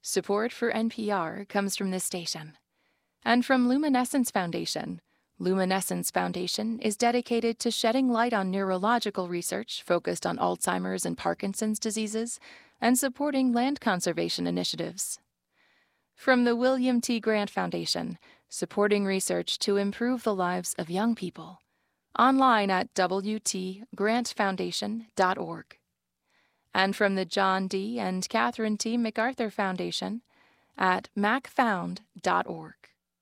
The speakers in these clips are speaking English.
Support for NPR comes from this station. And from Luminescence Foundation. Luminescence Foundation is dedicated to shedding light on neurological research focused on Alzheimer's and Parkinson's diseases and supporting land conservation initiatives. From the William T. Grant Foundation, supporting research to improve the lives of young people. Online at wtgrantfoundation.org. And from the John D. and Catherine T. MacArthur Foundation at macfound.org.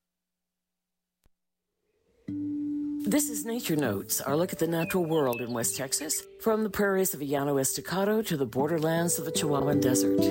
This is Nature Notes, our look at the natural world in West Texas, from the prairies of the Llano Estacado to the borderlands of the Chihuahuan Desert.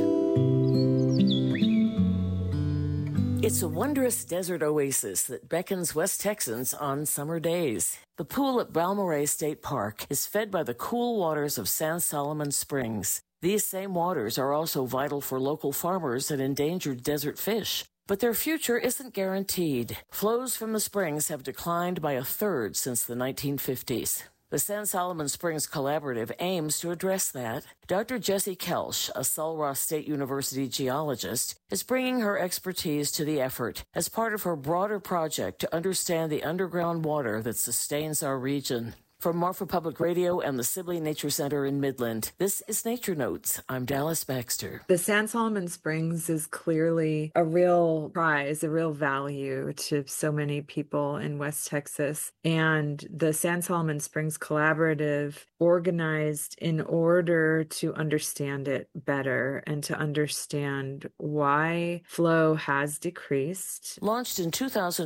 It's a wondrous desert oasis that beckons West Texans on summer days. The pool at Balmorhea State Park is fed by the cool waters of San Solomon Springs. These same waters are also vital for local farmers and endangered desert fish. But their future isn't guaranteed. Flows from the springs have declined by a third since the 1950s. The San Solomon Springs Collaborative aims to address that. Dr. Jessie Kelsch, a Sul Ross State University geologist, is bringing her expertise to the effort as part of her broader project to understand the underground water that sustains our region. From Marfa Public Radio and the Sibley Nature Center in Midland, this is Nature Notes. I'm Dallas Baxter. The San Solomon Springs is clearly a real prize, a real value to so many people in West Texas. And the San Solomon Springs Collaborative organized in order to understand it better and to understand why flow has decreased. Launched in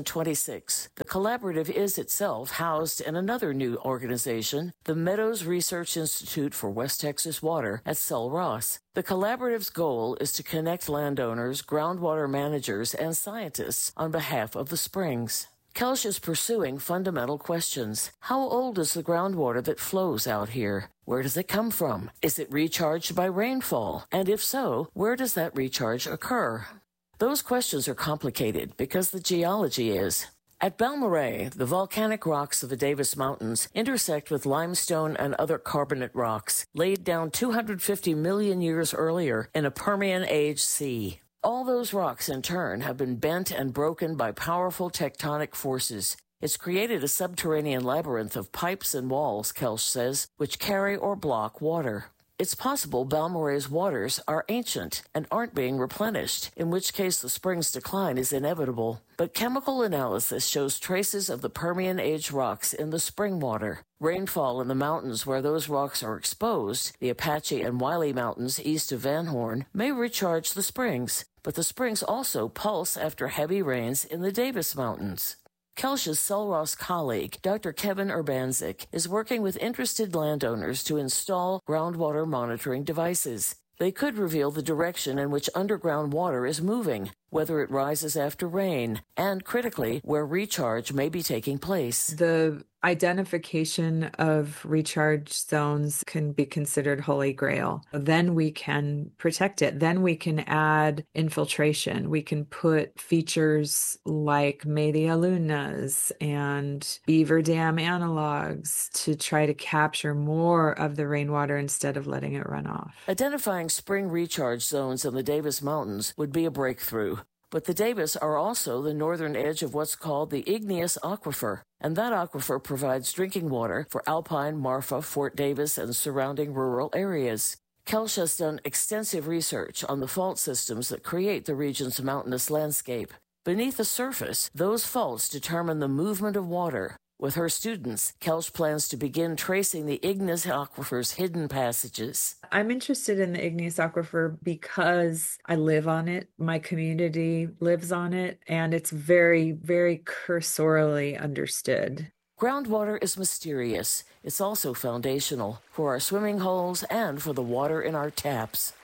2026, the Collaborative is itself housed in another new organization, the Meadows Research Institute for West Texas Water at Sul Ross. The Collaborative's goal is to connect landowners, groundwater managers, and scientists on behalf of the springs. Kelsch is pursuing fundamental questions. How old is the groundwater that flows out here? Where does it come from? Is it recharged by rainfall? And if so, where does that recharge occur? Those questions are complicated because the geology is. At Balmorhea, the volcanic rocks of the Davis Mountains intersect with limestone and other carbonate rocks laid down 250 million years earlier in a Permian age sea. All those rocks, in turn, have been bent and broken by powerful tectonic forces. It's created a subterranean labyrinth of pipes and walls, Kelsch says, which carry or block water. It's possible Balmorhea's waters are ancient and aren't being replenished, in which case the spring's decline is inevitable. But chemical analysis shows traces of the Permian age rocks in the spring water. Rainfall in the mountains where those rocks are exposed, the Apache and Wiley Mountains east of Van Horn, may recharge the springs. But the springs also pulse after heavy rains in the Davis Mountains. Kelsch's Sul Ross colleague, Dr. Kevin Urbanzik, is working with interested landowners to install groundwater monitoring devices. They could reveal the direction in which underground water is moving, whether it rises after rain, and critically, where recharge may be taking place. The identification of recharge zones can be considered holy grail. Then we can protect it. Then we can add infiltration. We can put features like Media Lunas and Beaver Dam analogs to try to capture more of the rainwater instead of letting it run off. Identifying spring recharge zones in the Davis Mountains would be a breakthrough. But the Davis are also the northern edge of what's called the Igneous Aquifer, and that aquifer provides drinking water for Alpine, Marfa, Fort Davis, and surrounding rural areas. Kelsch has done extensive research on the fault systems that create the region's mountainous landscape. Beneath the surface, those faults determine the movement of water. With her students, Kelsch plans to begin tracing the igneous aquifer's hidden passages. I'm interested in the igneous aquifer because I live on it. My community lives on it, and it's very, very cursorily understood. Groundwater is mysterious. It's also foundational for our swimming holes and for the water in our taps.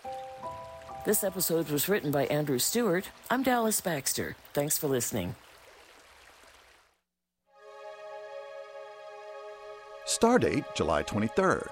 This episode was written by Andrew Stewart. I'm Dallas Baxter. Thanks for listening. Stardate, July 23rd.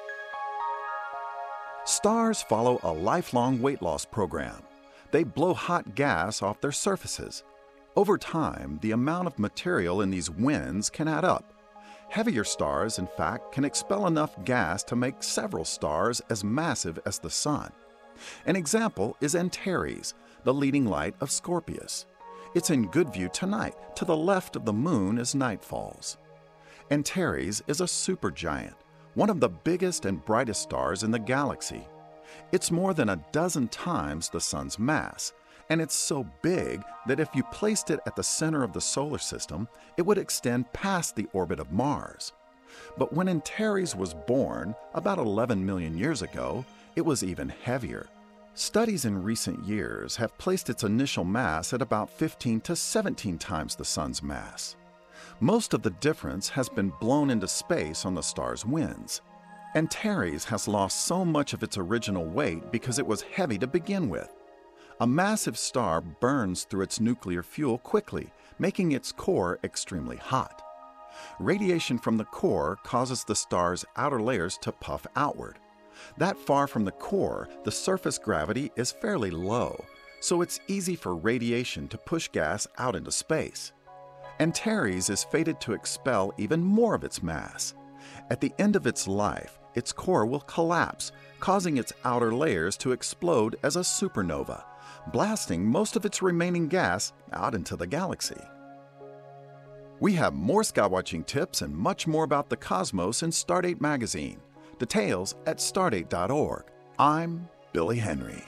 Stars follow a lifelong weight loss program. They blow hot gas off their surfaces. Over time, the amount of material in these winds can add up. Heavier stars, in fact, can expel enough gas to make several stars as massive as the Sun. An example is Antares, the leading light of Scorpius. It's in good view tonight, to the left of the moon as night falls. Antares is a supergiant, one of the biggest and brightest stars in the galaxy. It's more than a dozen times the Sun's mass, and it's so big that if you placed it at the center of the solar system, it would extend past the orbit of Mars. But when Antares was born, about 11 million years ago, it was even heavier. Studies in recent years have placed its initial mass at about 15 to 17 times the Sun's mass. Most of the difference has been blown into space on the star's winds. Antares has lost so much of its original weight because it was heavy to begin with. A massive star burns through its nuclear fuel quickly, making its core extremely hot. Radiation from the core causes the star's outer layers to puff outward. That far from the core, the surface gravity is fairly low, so it's easy for radiation to push gas out into space. Antares is fated to expel even more of its mass. At the end of its life, its core will collapse, causing its outer layers to explode as a supernova, blasting most of its remaining gas out into the galaxy. We have more skywatching tips and much more about the cosmos in Stardate magazine. Details at stardate.org. I'm Billy Henry.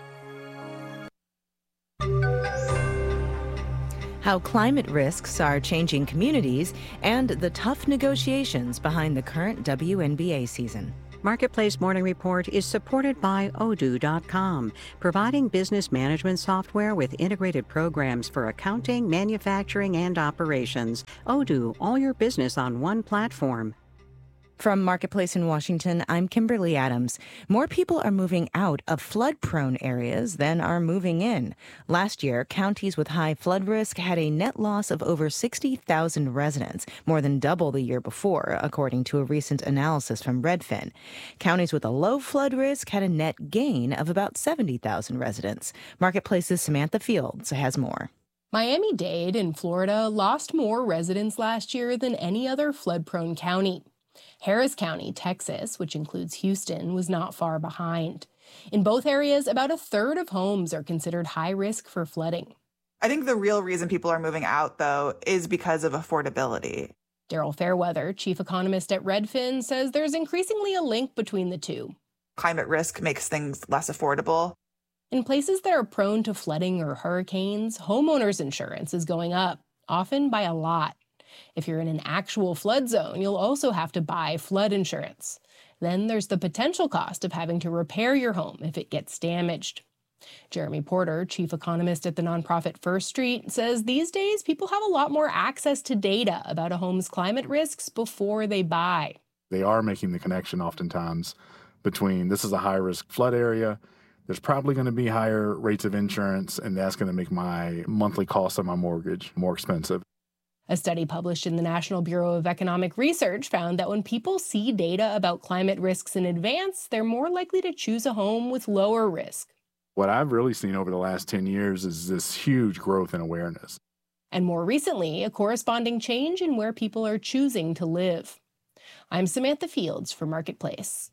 How climate risks are changing communities and the tough negotiations behind the current WNBA season. Marketplace Morning Report is supported by Odoo.com, providing business management software with integrated programs for accounting, manufacturing, and operations. Odoo, all your business on one platform. From Marketplace in Washington, I'm Kimberly Adams. More people are moving out of flood-prone areas than are moving in. Last year, counties with high flood risk had a net loss of over 60,000 residents, more than double the year before, according to a recent analysis from Redfin. Counties with a low flood risk had a net gain of about 70,000 residents. Marketplace's Samantha Fields has more. Miami-Dade in Florida lost more residents last year than any other flood-prone county. Harris County, Texas, which includes Houston, was not far behind. In both areas, about a third of homes are considered high risk for flooding. I think the real reason people are moving out, though, is because of affordability. Daryl Fairweather, chief economist at Redfin, says there's increasingly a link between the two. Climate risk makes things less affordable. In places that are prone to flooding or hurricanes, homeowners insurance is going up, often by a lot. If you're in an actual flood zone, you'll also have to buy flood insurance. Then there's the potential cost of having to repair your home if it gets damaged. Jeremy Porter, chief economist at the nonprofit First Street, says these days people have a lot more access to data about a home's climate risks before they buy. They are making the connection oftentimes between this is a high-risk flood area, there's probably going to be higher rates of insurance, and that's going to make my monthly cost of my mortgage more expensive. A study published in the National Bureau of Economic Research found that when people see data about climate risks in advance, they're more likely to choose a home with lower risk. What I've really seen over the last 10 years is this huge growth in awareness. And more recently, a corresponding change in where people are choosing to live. I'm Samantha Fields for Marketplace.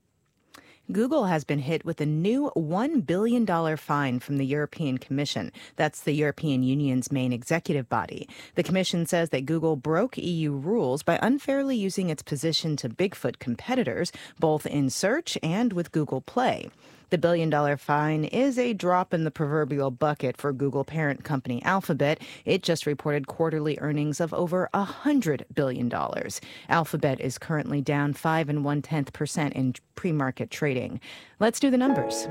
Google has been hit with a new $1 billion fine from the European Commission. That's the European Union's main executive body. The Commission says that Google broke EU rules by unfairly using its position to Bigfoot competitors, both in search and with Google Play. The $1 billion fine is a drop in the proverbial bucket for Google parent company Alphabet. It just reported quarterly earnings of over $100 billion. Alphabet is currently down 5 1/10% in pre-market trading. Let's do the numbers.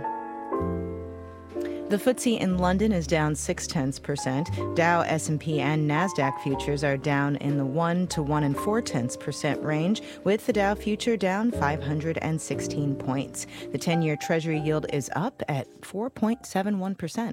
The FTSE in London is down 0.6%. Dow, S&P, and NASDAQ futures are down in the 1 to 1 4/10% range, with the Dow future down 516 points. The 10-year Treasury yield is up at 4.71%.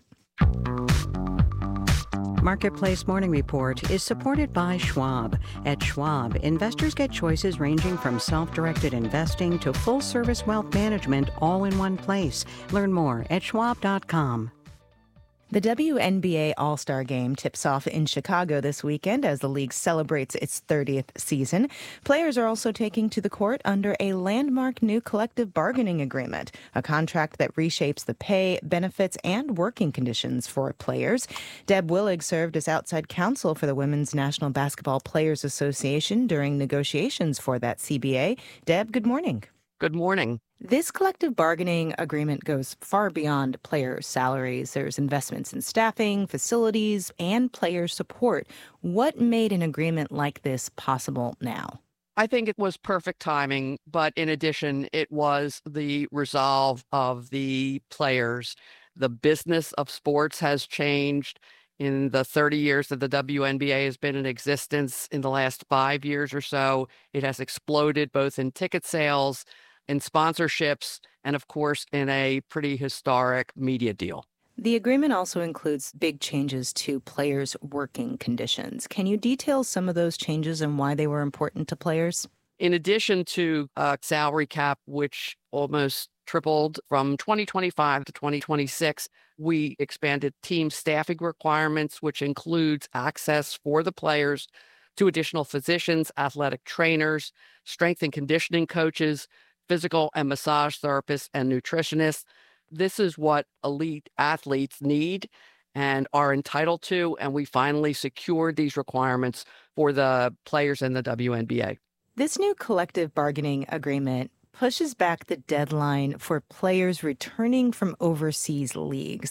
Marketplace Morning Report is supported by Schwab. At Schwab, investors get choices ranging from self-directed investing to full-service wealth management all in one place. Learn more at schwab.com. The WNBA All-Star Game tips off in Chicago this weekend as the league celebrates its 30th season. Players are also taking to the court under a landmark new collective bargaining agreement, a contract that reshapes the pay, benefits, and working conditions for players. Deb Willig served as outside counsel for the Women's National Basketball Players Association during negotiations for that CBA. Deb, good morning. Good morning. This collective bargaining agreement goes far beyond player salaries. There's investments in staffing, facilities, and player support. What made an agreement like this possible now? I think it was perfect timing, but in addition, it was the resolve of the players. The business of sports has changed. In the 30 years that the WNBA has been in existence, in the last 5 years or so, it has exploded both in ticket sales, in sponsorships, and of course, in a pretty historic media deal. The agreement also includes big changes to players' working conditions. Can you detail some of those changes and why they were important to players? In addition to a salary cap, which almost tripled from 2025 to 2026, we expanded team staffing requirements, which includes access for the players to additional physicians, athletic trainers, strength and conditioning coaches, physical and massage therapists, and nutritionists. This is what elite athletes need and are entitled to, and we finally secured these requirements for the players in the WNBA. This new collective bargaining agreement pushes back the deadline for players returning from overseas leagues.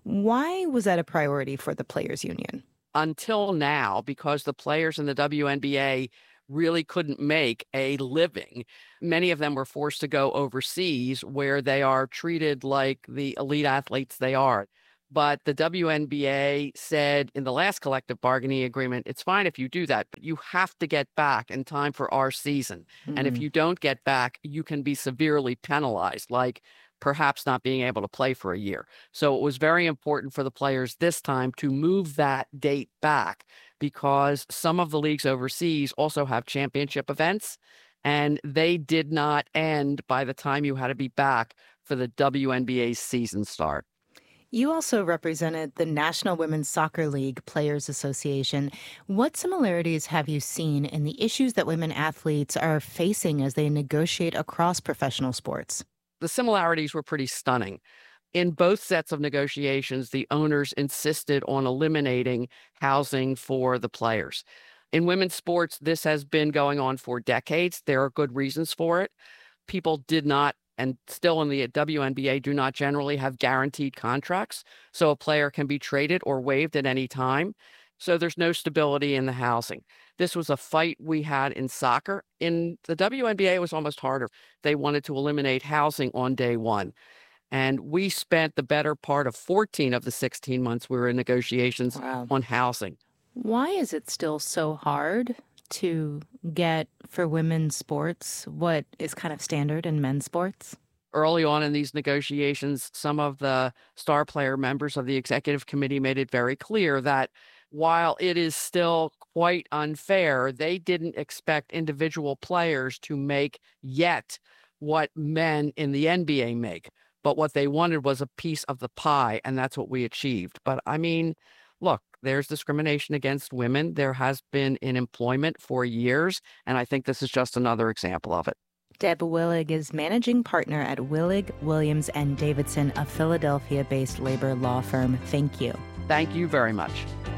Why was that a priority for the players' union? Until now, because the players in the WNBA really couldn't make a living. Many of them were forced to go overseas where they are treated like the elite athletes they are. But the WNBA said in the last collective bargaining agreement, it's fine if you do that, but you have to get back in time for our season. And if you don't get back, you can be severely penalized, like perhaps not being able to play for a year. So it was very important for the players this time to move that date back, because some of the leagues overseas also have championship events, and they did not end by the time you had to be back for the WNBA's season start. You also represented the National Women's Soccer League Players Association. What similarities have you seen in the issues that women athletes are facing as they negotiate across professional sports? The similarities were pretty stunning. In both sets of negotiations, the owners insisted on eliminating housing for the players. In women's sports, this has been going on for decades. There are good reasons for it. People did not, and still in the WNBA, do not generally have guaranteed contracts. So a player can be traded or waived at any time. So there's no stability in the housing. This was a fight we had in soccer. In the WNBA, it was almost harder. They wanted to eliminate housing on day one. And we spent the better part of 14 of the 16 months we were in negotiations on housing. Why is it still so hard to get for women's sports what is kind of standard in men's sports? Early on in these negotiations, some of the star player members of the executive committee made it very clear that while it is still quite unfair, they didn't expect individual players to make yet what men in the NBA make. But what they wanted was a piece of the pie, and that's what we achieved. But I mean, look, there's discrimination against women. There has been in employment for years, and I think this is just another example of it. Deb Willig is managing partner at Willig, Williams & Davidson, a Philadelphia-based labor law firm. Thank you. Thank you very much.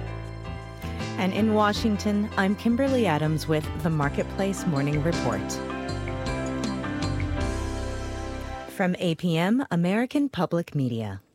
And in Washington, I'm Kimberly Adams with the Marketplace Morning Report. From APM, American Public Media.